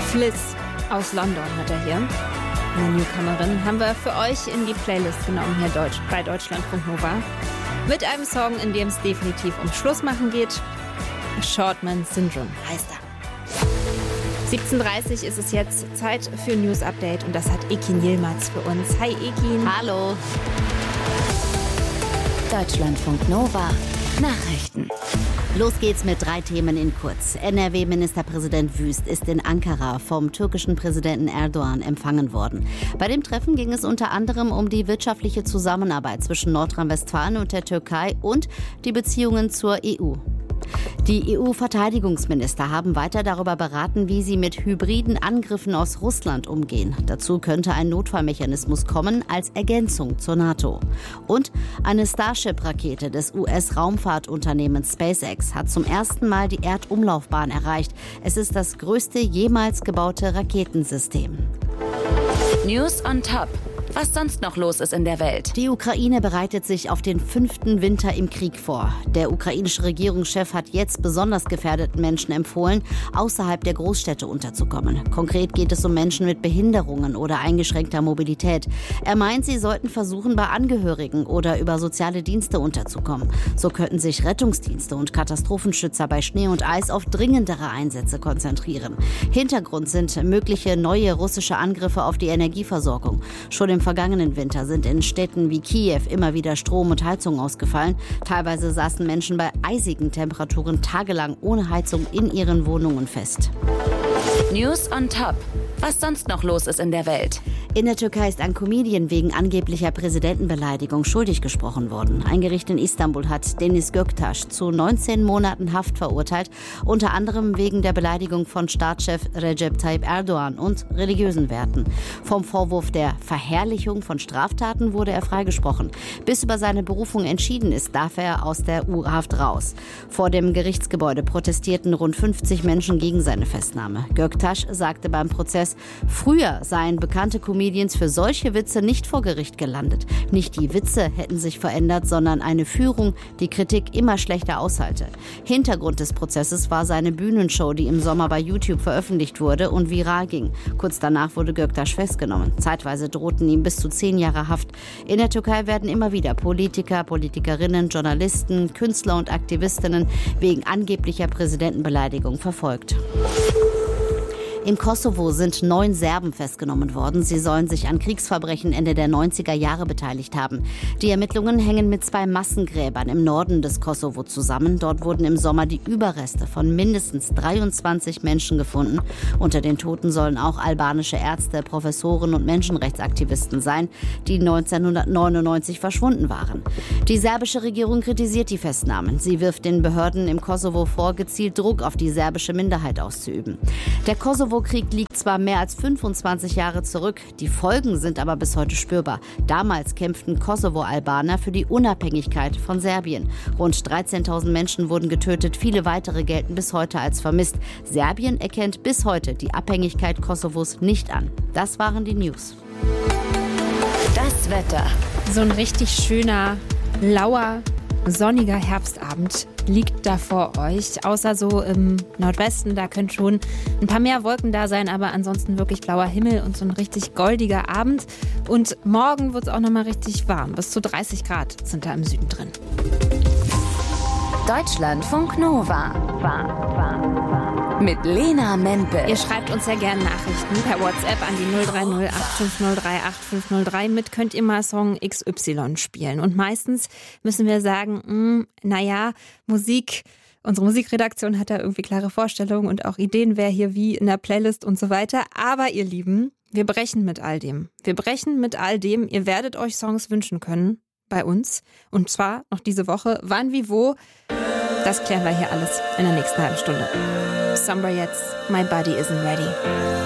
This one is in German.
Fliss aus London hat er hier. Eine Newcomerin haben wir für euch in die Playlist genommen hier bei Deutschlandfunk Nova. Mit einem Song, in dem es definitiv um Schlussmachen geht. Shortman Syndrome heißt er. 17:30 ist es jetzt, Zeit für ein News Update und das hat Ekin Yilmaz für uns. Hi Ekin. Hallo. Deutschlandfunk Nova Nachrichten. Los geht's mit 3 Themen in kurz. NRW-Ministerpräsident Wüst ist in Ankara vom türkischen Präsidenten Erdogan empfangen worden. Bei dem Treffen ging es unter anderem um die wirtschaftliche Zusammenarbeit zwischen Nordrhein-Westfalen und der Türkei und die Beziehungen zur EU. Die EU-Verteidigungsminister haben weiter darüber beraten, wie sie mit hybriden Angriffen aus Russland umgehen. Dazu könnte ein Notfallmechanismus kommen als Ergänzung zur NATO. Und eine Starship-Rakete des US-Raumfahrtunternehmens SpaceX hat zum ersten Mal die Erdumlaufbahn erreicht. Es ist das größte jemals gebaute Raketensystem. News on Top. Was sonst noch los ist in der Welt. Die Ukraine bereitet sich auf den 5. Winter im Krieg vor. Der ukrainische Regierungschef hat jetzt besonders gefährdeten Menschen empfohlen, außerhalb der Großstädte unterzukommen. Konkret geht es um Menschen mit Behinderungen oder eingeschränkter Mobilität. Er meint, sie sollten versuchen, bei Angehörigen oder über soziale Dienste unterzukommen. So könnten sich Rettungsdienste und Katastrophenschützer bei Schnee und Eis auf dringendere Einsätze konzentrieren. Hintergrund sind mögliche neue russische Angriffe auf die Energieversorgung. Schon im vergangenen Winter sind in Städten wie Kiew immer wieder Strom und Heizung ausgefallen. Teilweise saßen Menschen bei eisigen Temperaturen tagelang ohne Heizung in ihren Wohnungen fest. News on Top. Was sonst noch los ist in der Welt. In der Türkei ist ein Comedian wegen angeblicher Präsidentenbeleidigung schuldig gesprochen worden. Ein Gericht in Istanbul hat Deniz Göktaş zu 19 Monaten Haft verurteilt, unter anderem wegen der Beleidigung von Staatschef Recep Tayyip Erdogan und religiösen Werten. Vom Vorwurf der Verherrlichung von Straftaten wurde er freigesprochen. Bis über seine Berufung entschieden ist, darf er aus der U-Haft raus. Vor dem Gerichtsgebäude protestierten rund 50 Menschen gegen seine Festnahme. Göktaş sagte beim Prozess, früher seien bekannte Comedians für solche Witze nicht vor Gericht gelandet. Nicht die Witze hätten sich verändert, sondern eine Führung, die Kritik immer schlechter aushalte. Hintergrund des Prozesses war seine Bühnenshow, die im Sommer bei YouTube veröffentlicht wurde und viral ging. Kurz danach wurde Göktaş festgenommen. Zeitweise drohten ihm bis zu 10 Jahre Haft. In der Türkei werden immer wieder Politiker, Politikerinnen, Journalisten, Künstler und Aktivistinnen wegen angeblicher Präsidentenbeleidigung verfolgt. Im Kosovo sind 9 Serben festgenommen worden. Sie sollen sich an Kriegsverbrechen Ende der 90er Jahre beteiligt haben. Die Ermittlungen hängen mit 2 Massengräbern im Norden des Kosovo zusammen. Dort wurden im Sommer die Überreste von mindestens 23 Menschen gefunden. Unter den Toten sollen auch albanische Ärzte, Professoren und Menschenrechtsaktivisten sein, die 1999 verschwunden waren. Die serbische Regierung kritisiert die Festnahmen. Sie wirft den Behörden im Kosovo vor, gezielt Druck auf die serbische Minderheit auszuüben. Der Kosovo-Krieg liegt zwar mehr als 25 Jahre zurück, die Folgen sind aber bis heute spürbar. Damals kämpften Kosovo-Albaner für die Unabhängigkeit von Serbien. Rund 13.000 Menschen wurden getötet, viele weitere gelten bis heute als vermisst. Serbien erkennt bis heute die Abhängigkeit Kosovos nicht an. Das waren die News. Das Wetter. So ein richtig schöner, lauer, sonniger Herbstabend liegt da vor euch. Außer so im Nordwesten, da können schon ein paar mehr Wolken da sein, aber ansonsten wirklich blauer Himmel und so ein richtig goldiger Abend. Und morgen wird es auch nochmal richtig warm. Bis zu 30 Grad sind da im Süden drin. Deutschlandfunk Nova. Mit Lena Mempel. Ihr schreibt uns ja gerne Nachrichten per WhatsApp an die 030 8503 8503. Mit könnt ihr mal Song XY spielen. Und meistens müssen wir sagen, Musik, unsere Musikredaktion hat da irgendwie klare Vorstellungen und auch Ideen, wer hier wie in der Playlist und so weiter. Aber ihr Lieben, wir brechen mit all dem. Ihr werdet euch Songs wünschen können bei uns. Und zwar noch diese Woche. Wann, wie, wo? Das klären wir hier alles in der nächsten halben Stunde. Somewhere jetzt, my body isn't ready.